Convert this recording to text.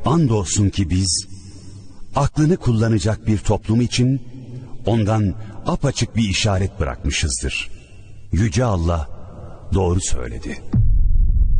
andolsun ki biz aklını kullanacak bir toplum için ondan apaçık bir işaret bırakmışızdır. Yüce Allah doğru söyledi.